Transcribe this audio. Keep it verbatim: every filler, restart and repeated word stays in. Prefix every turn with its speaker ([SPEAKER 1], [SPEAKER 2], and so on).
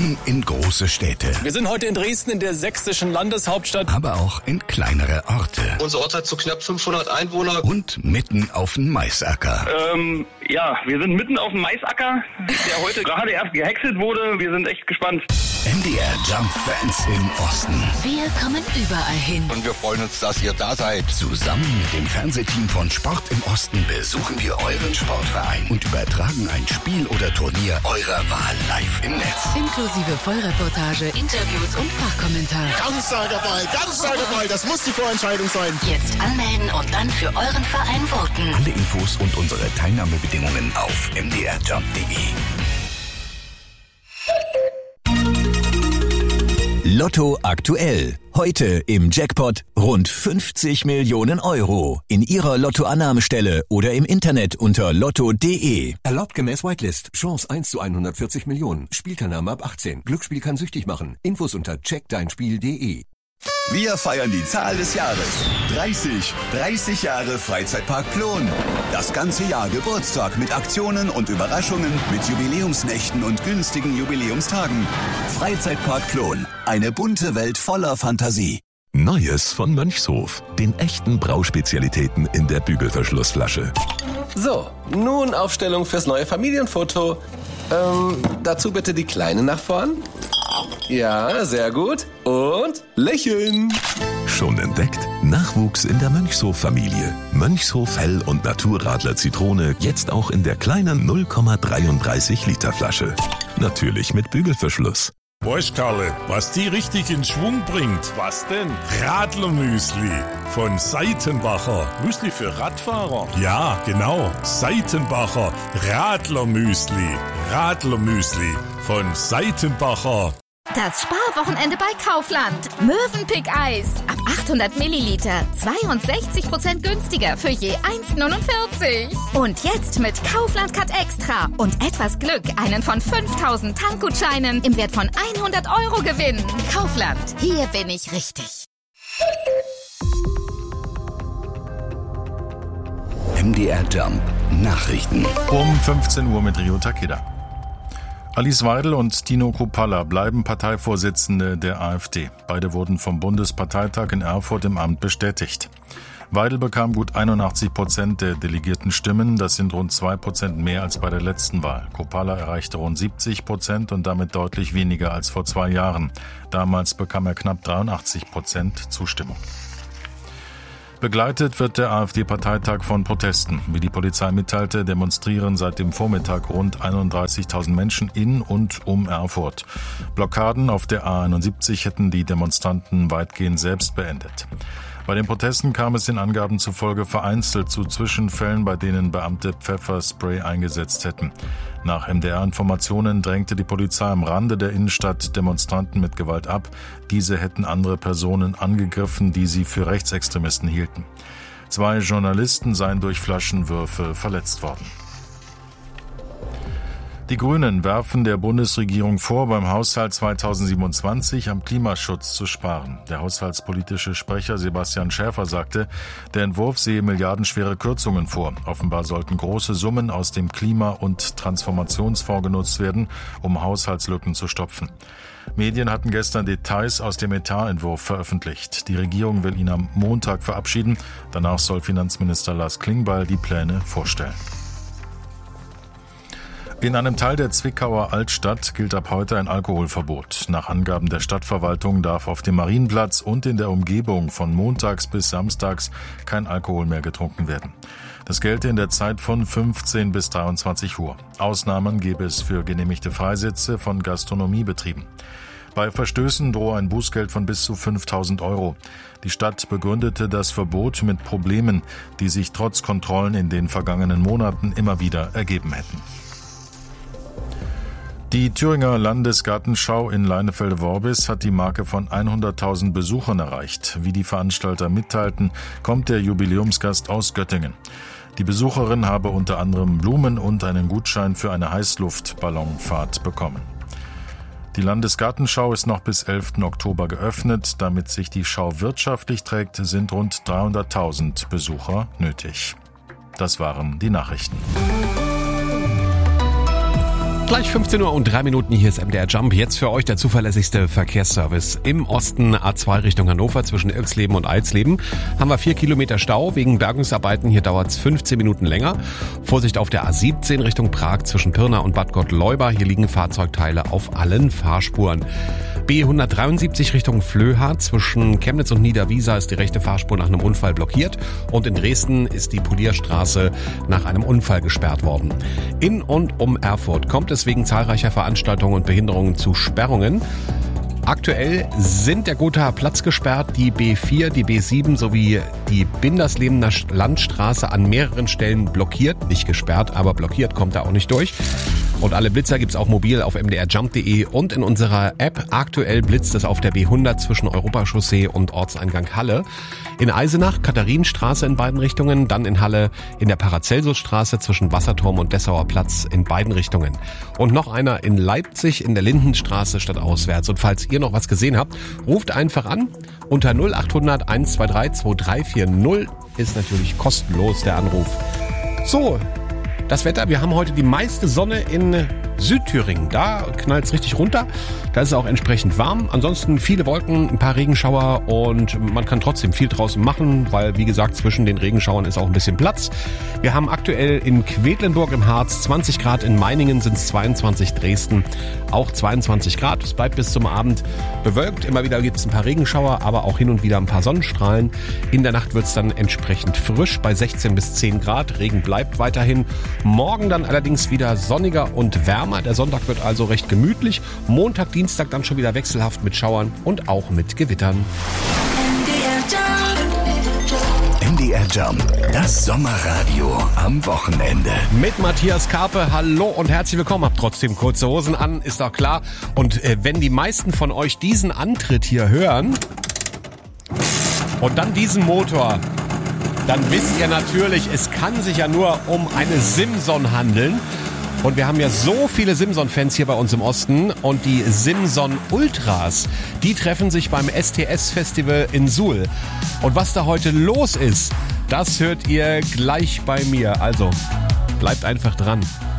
[SPEAKER 1] Dann in große Städte.
[SPEAKER 2] Wir sind heute in Dresden, in der sächsischen Landeshauptstadt.
[SPEAKER 1] Aber auch in kleinere Orte.
[SPEAKER 3] Unser Ort hat so knapp fünfhundert Einwohner.
[SPEAKER 1] Und mitten auf dem Maisacker.
[SPEAKER 4] Ähm, ja, wir sind mitten auf dem Maisacker, der heute gerade erst gehäckselt wurde. Wir sind echt gespannt.
[SPEAKER 1] M D R Jump-Fans im Osten.
[SPEAKER 5] Wir kommen überall hin.
[SPEAKER 6] Und wir freuen uns, dass ihr da seid.
[SPEAKER 1] Zusammen mit dem Fernsehteam von Sport im Osten besuchen wir euren Sportverein und übertragen ein Spiel oder Turnier eurer Wahl live im Netz.
[SPEAKER 5] Inklusive Vollreportage, Interviews und Fachkommentar.
[SPEAKER 7] Ganz starker Ball, ganz starker Ball. Das muss die Vorentscheidung sein.
[SPEAKER 5] Jetzt anmelden und dann für euren Verein voten.
[SPEAKER 1] Alle Infos und unsere Teilnahmebedingungen auf m d r jump punkt d e.
[SPEAKER 8] Lotto aktuell. Heute im Jackpot rund fünfzig Millionen Euro. In Ihrer Lottoannahmestelle oder im Internet unter lotto punkt d e.
[SPEAKER 9] Erlaubt gemäß Whitelist. Chance eins zu hundertvierzig Millionen. Spielteilnahme ab achtzehn. Glücksspiel kann süchtig machen. Infos unter check dein spiel punkt d e.
[SPEAKER 10] Wir feiern die Zahl des Jahres. dreißig. dreißig Jahre Freizeitpark Plon. Das ganze Jahr Geburtstag mit Aktionen und Überraschungen, mit Jubiläumsnächten und günstigen Jubiläumstagen. Freizeitpark Plon. Eine bunte Welt voller Fantasie.
[SPEAKER 11] Neues von Mönchshof. Den echten Brauspezialitäten in der Bügelverschlussflasche.
[SPEAKER 12] So, nun Aufstellung fürs neue Familienfoto. Ähm, dazu bitte die Kleine nach vorn. Ja, sehr gut. Und lächeln.
[SPEAKER 11] Schon entdeckt? Nachwuchs in der Mönchshof-Familie. Mönchshof Hell- und Naturradler Zitrone jetzt auch in der kleinen null Komma dreiunddreißig Liter Flasche. Natürlich mit Bügelverschluss.
[SPEAKER 13] Weißt Karle, was die richtig in Schwung bringt? Was denn? Radlermüsli von Seitenbacher. Müsli für Radfahrer? Ja, genau. Seitenbacher Radlermüsli. Radlermüsli von Seitenbacher.
[SPEAKER 14] Das Sparwochenende bei Kaufland. Mövenpick-Eis. Ab achthundert Milliliter. zweiundsechzig Prozent günstiger für je eins neunundvierzig. Und jetzt mit Kaufland Cut Extra und etwas Glück einen von fünftausend Tankgutscheinen im Wert von hundert Euro gewinnen. Kaufland. Hier bin ich richtig.
[SPEAKER 1] M D R Jump Nachrichten.
[SPEAKER 15] Um fünfzehn Uhr mit Rio Takeda. Alice Weidel und Tino Kruppalla bleiben Parteivorsitzende der AfD. Beide wurden vom Bundesparteitag in Erfurt im Amt bestätigt. Weidel bekam gut einundachtzig Prozent der delegierten Stimmen. Das sind rund zwei Prozent mehr als bei der letzten Wahl. Kruppalla erreichte rund siebzig Prozent und damit deutlich weniger als vor zwei Jahren. Damals bekam er knapp dreiundachtzig Prozent Zustimmung. Begleitet wird der AfD-Parteitag von Protesten. Wie die Polizei mitteilte, demonstrieren seit dem Vormittag rund einunddreißigtausend Menschen in und um Erfurt. Blockaden auf der A einundsiebzig hätten die Demonstranten weitgehend selbst beendet. Bei den Protesten kam es den Angaben zufolge vereinzelt zu Zwischenfällen, bei denen Beamte Pfefferspray eingesetzt hätten. Nach M D R-Informationen drängte die Polizei am Rande der Innenstadt Demonstranten mit Gewalt ab. Diese hätten andere Personen angegriffen, die sie für Rechtsextremisten hielten. Zwei Journalisten seien durch Flaschenwürfe verletzt worden. Die Grünen werfen der Bundesregierung vor, beim Haushalt zweitausendsiebenundzwanzig am Klimaschutz zu sparen. Der haushaltspolitische Sprecher Sebastian Schäfer sagte, der Entwurf sehe milliardenschwere Kürzungen vor. Offenbar sollten große Summen aus dem Klima- und Transformationsfonds genutzt werden, um Haushaltslücken zu stopfen. Medien hatten gestern Details aus dem Etatentwurf veröffentlicht. Die Regierung will ihn am Montag verabschieden. Danach soll Finanzminister Lars Klingbeil die Pläne vorstellen. In einem Teil der Zwickauer Altstadt gilt ab heute ein Alkoholverbot. Nach Angaben der Stadtverwaltung darf auf dem Marienplatz und in der Umgebung von montags bis samstags kein Alkohol mehr getrunken werden. Das gelte in der Zeit von fünfzehn bis dreiundzwanzig Uhr. Ausnahmen gäbe es für genehmigte Freisitze von Gastronomiebetrieben. Bei Verstößen drohe ein Bußgeld von bis zu fünftausend Euro. Die Stadt begründete das Verbot mit Problemen, die sich trotz Kontrollen in den vergangenen Monaten immer wieder ergeben hätten. Die Thüringer Landesgartenschau in Leinefelde-Worbis hat die Marke von hunderttausend Besuchern erreicht. Wie die Veranstalter mitteilten, kommt der Jubiläumsgast aus Göttingen. Die Besucherin habe unter anderem Blumen und einen Gutschein für eine Heißluftballonfahrt bekommen. Die Landesgartenschau ist noch bis elften Oktober geöffnet. Damit sich die Schau wirtschaftlich trägt, sind rund dreihunderttausend Besucher nötig. Das waren die Nachrichten.
[SPEAKER 16] Gleich fünfzehn Uhr und drei Minuten, hier ist M D R Jump. Jetzt für euch der zuverlässigste Verkehrsservice. Im Osten A zwei Richtung Hannover zwischen Irksleben und Eidsleben haben wir vier Kilometer Stau wegen Bergungsarbeiten. Hier dauert es fünfzehn Minuten länger. Vorsicht auf der A siebzehn Richtung Prag zwischen Pirna und Bad Gottleuba. Hier liegen Fahrzeugteile auf allen Fahrspuren. B hundertdreiundsiebzig Richtung Flöha zwischen Chemnitz und Niederwiesa ist die rechte Fahrspur nach einem Unfall blockiert. Und in Dresden ist die Polierstraße nach einem Unfall gesperrt worden. In und um Erfurt kommt es wegen zahlreicher Veranstaltungen und Behinderungen zu Sperrungen. Aktuell sind der Gothaer Platz gesperrt, die B vier, die B sieben sowie die Binderslebener Landstraße an mehreren Stellen blockiert. Nicht gesperrt, aber blockiert, kommt da auch nicht durch. Und alle Blitzer gibt's auch mobil auf m d r jump punkt d e und in unserer App. Aktuell blitzt es auf der B hundert zwischen Europachaussee und Ortseingang Halle. In Eisenach, Katharinenstraße in beiden Richtungen, dann in Halle in der Paracelsusstraße zwischen Wasserturm und Dessauer Platz in beiden Richtungen. Und noch einer in Leipzig in der Lindenstraße stadtauswärts. Und falls ihr noch was gesehen habt, ruft einfach an unter null acht hundert eins zwei drei zwei drei vier null. Ist natürlich kostenlos der Anruf. So, das Wetter, wir haben heute die meiste Sonne in Südthüringen. Da knallt es richtig runter. Da ist es auch entsprechend warm. Ansonsten viele Wolken, ein paar Regenschauer und man kann trotzdem viel draußen machen, weil wie gesagt zwischen den Regenschauern ist auch ein bisschen Platz. Wir haben aktuell in Quedlinburg im Harz zwanzig Grad, in Meiningen sind es zweiundzwanzig, Dresden auch zweiundzwanzig Grad. Es bleibt bis zum Abend bewölkt. Immer wieder gibt es ein paar Regenschauer, aber auch hin und wieder ein paar Sonnenstrahlen. In der Nacht wird es dann entsprechend frisch bei sechzehn bis zehn Grad. Regen bleibt weiterhin. Morgen dann allerdings wieder sonniger und wärmer. Der Sonntag wird also recht gemütlich. Montag, Dienstag dann schon wieder wechselhaft mit Schauern und auch mit Gewittern.
[SPEAKER 1] M D R Jump, das Sommerradio am Wochenende.
[SPEAKER 16] Mit Matthias Karpe, hallo und herzlich willkommen. Habt trotzdem kurze Hosen an, ist doch klar. Und äh, wenn die meisten von euch diesen Antritt hier hören und dann diesen Motor, dann wisst ihr natürlich, es kann sich ja nur um eine Simson handeln. Und wir haben ja so viele Simson-Fans hier bei uns im Osten und die Simson Ultras, die treffen sich beim S T S-Festival in Suhl. Und was da heute los ist, das hört ihr gleich bei mir. Also bleibt einfach dran.